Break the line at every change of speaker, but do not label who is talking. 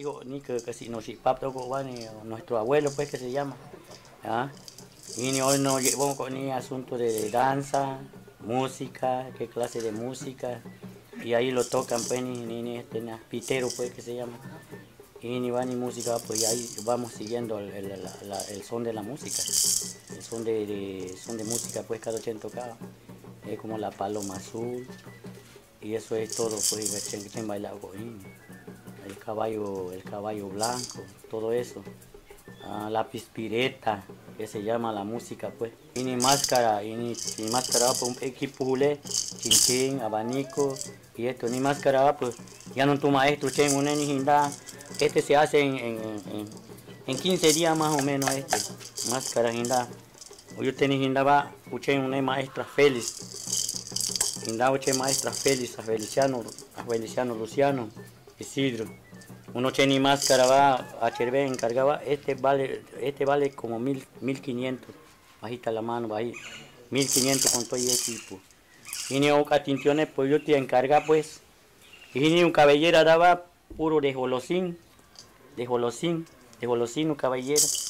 hijo ni que si no si papá nuestro abuelo pues que se llama. ¿Ah? Y hoy nos llevamos con el asunto de danza, música, qué clase de música. Y ahí lo tocan pues ni pitero pues que se llama. Y ni va ni música, pues ahí vamos siguiendo el son de la música. El son de música pues cada quien tocaba. Es como la paloma azul. Y eso es todo pues que bailado con el caballo blanco, todo eso. La pispireta, que se llama la música pues. Y ni máscara pues un equipo julé, chinchín, abanico y esto, ni máscara pues ya no tu maestro chen un ni hinda. Este se hace en 15 días más o menos este, máscara hinda. Yo tenía hinda va, uchen una maestra Félix. Hinda uche maestra Félix, a Feliciano Luciano, Isidro. Uno tiene máscara va a Chervé encargaba, este vale como 1500, bajita la mano, bajita, 1500 con todo el equipo. Y ni un catinciones pues yo te encarga pues, y ni un cabellera daba puro de jolosín, un cabellera.